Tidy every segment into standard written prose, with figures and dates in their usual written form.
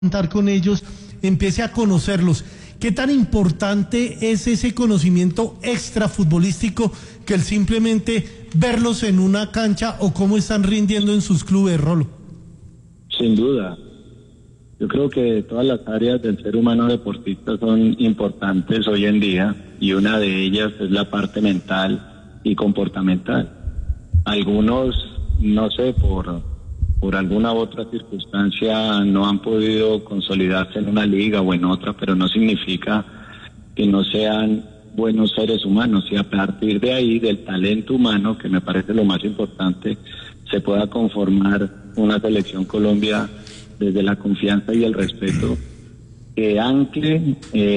contar con ellos, empiece a conocerlos. ¿Qué tan importante es ese conocimiento extrafutbolístico que el simplemente verlos en una cancha o cómo están rindiendo en sus clubes, Rolo? Sin duda. Yo creo que todas las áreas del ser humano deportista son importantes hoy en día y una de ellas es la parte mental y comportamental. Algunos, no sé, por alguna otra circunstancia no han podido consolidarse en una liga o en otra, pero no significa que no sean buenos seres humanos, y a partir de ahí, del talento humano, que me parece lo más importante, se pueda conformar una selección Colombia desde la confianza y el respeto, que ancle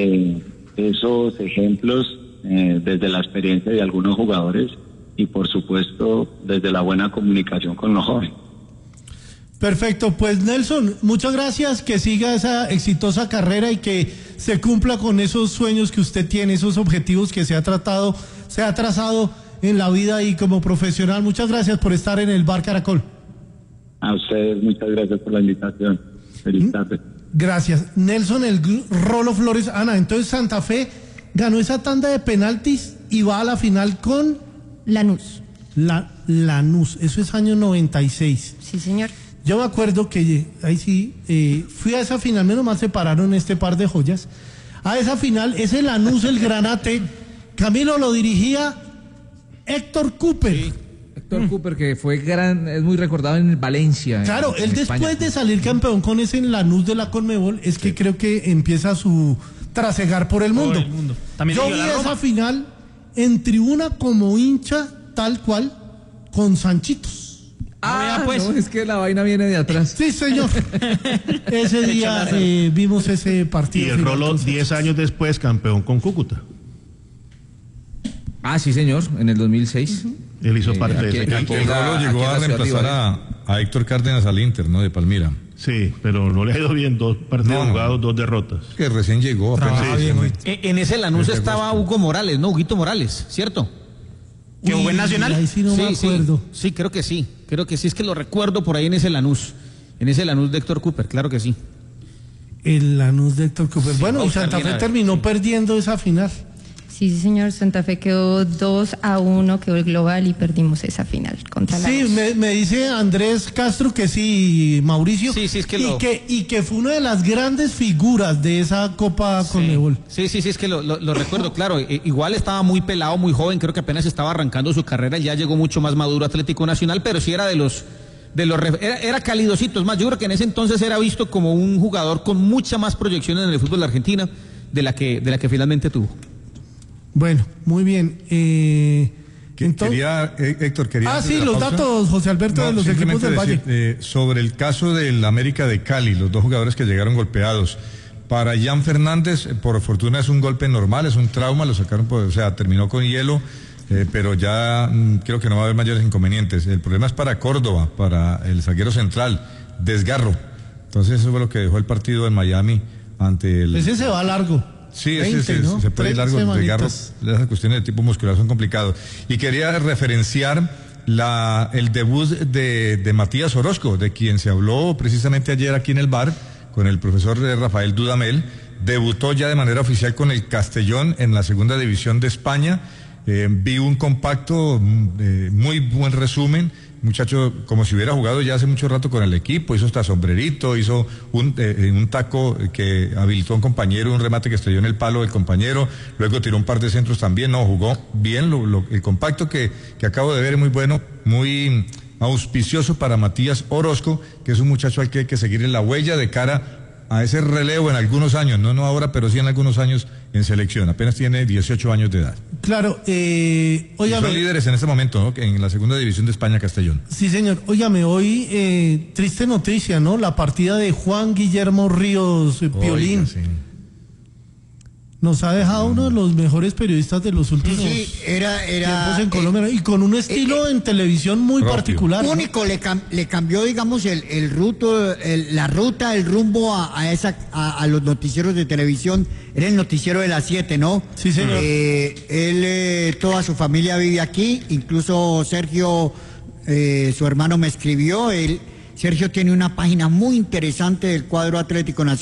esos ejemplos desde la experiencia de algunos jugadores y por supuesto desde la buena comunicación con los jóvenes. Perfecto, pues Nelson, muchas gracias, que siga esa exitosa carrera y que se cumpla con esos sueños que usted tiene, esos objetivos que se ha trazado en la vida y como profesional. Muchas gracias por estar en el Bar Caracol. A ustedes, muchas gracias por la invitación. Feliz tarde. Gracias. Nelson, el Rolo Flores. Ana, entonces Santa Fe ganó esa tanda de penaltis y va a la final con Lanús. Lanús, eso es año 96. Sí, señor. Yo me acuerdo que ahí sí, fui a esa final, menos mal separaron este par de joyas. A esa final, ese Lanús, el Granate, Camilo, lo dirigía Héctor Cooper. Sí. Héctor Cooper, que fue es muy recordado en Valencia. Claro, en él España, después de salir campeón con ese Lanús de la Conmebol, es que creo que empieza su trasegar por el mundo. Yo vi esa final en tribuna como hincha, tal cual, con Sanchitos. Pues. No, es que la vaina viene de atrás. Sí, señor. Ese día vimos ese partido. Y el Rolo, 10 años después, campeón con Cúcuta. Sí, señor, en el 2006. Él hizo parte de ese equipo. El Rolo llegó a reemplazar a Héctor Cárdenas al Inter, ¿no? De Palmira. Sí, pero no le ha ido bien, 2 partidos jugados, 2 derrotas. Que recién llegó. En ese Lanús estaba Hugo Morales, ¿no? Huguito Morales, ¿cierto? ¿Que jugó en Nacional? Ahí sí no me acuerdo. Sí, creo que sí, es que lo recuerdo por ahí en ese Lanús de Héctor Cooper, claro que sí. El Lanús de Héctor Cooper. Sí, bueno, y Santa Fe terminó perdiendo esa final. Sí, señor, Santa Fe quedó 2-1, quedó el global y perdimos esa final contra la. Sí, me dice Andrés Castro que sí, Mauricio. Sí, es que y que fue una de las grandes figuras de esa Copa Conmebol. Sí, es que lo recuerdo, claro. Igual estaba muy pelado, muy joven, creo que apenas estaba arrancando su carrera, ya llegó mucho más maduro Atlético Nacional, pero sí era era calidosito. Es más, yo creo que en ese entonces era visto como un jugador con mucha más proyección en el fútbol de Argentina de la que finalmente tuvo. Bueno, muy bien. Héctor, quería... sí, los datos, José Alberto, de los equipos del Valle. Sobre el caso del América de Cali, los 2 jugadores que llegaron golpeados. Para Jan Fernández, por fortuna es un golpe normal, es un trauma, lo sacaron, terminó con hielo, pero ya creo que no va a haber mayores inconvenientes. El problema es para Córdoba, para el zaguero central, desgarro. Entonces eso fue lo que dejó el partido en Miami ante el... Ese se va largo. Sí, 20, ¿no? Se puede ir largo, esas cuestiones de tipo muscular son complicadas. Y quería referenciar el debut de Matías Orozco, de quien se habló precisamente ayer aquí en el bar, con el profesor Rafael Dudamel. Debutó ya de manera oficial con el Castellón en la segunda división de España. Vi un compacto, muy buen resumen. Muchacho, como si hubiera jugado ya hace mucho rato con el equipo, hizo hasta sombrerito, hizo un taco que habilitó a un compañero, un remate que estrelló en el palo del compañero, luego tiró un par de centros también, jugó bien, el compacto que acabo de ver es muy bueno, muy auspicioso para Matías Orozco, que es un muchacho al que hay que seguir en la huella de cara a ese relevo en algunos años, no ahora, pero sí en algunos años en selección, apenas tiene 18 años de edad. Claro, óigame, son líderes en este momento, ¿no? En la segunda división de España, Castellón. Sí, señor. Óigame, hoy triste noticia, ¿no? La partida de Juan Guillermo Ríos Piolín. Oiga, sí. Nos ha dejado uno de los mejores periodistas de los últimos tiempos en Colombia, y con un estilo en televisión muy particular. Único, ¿no? le cambió, digamos, la ruta, el rumbo a los noticieros de televisión. Era el noticiero de las 7, ¿no? Sí, señor. Toda su familia vive aquí, incluso Sergio, su hermano, me escribió. Él Sergio tiene una página muy interesante del cuadro Atlético Nacional.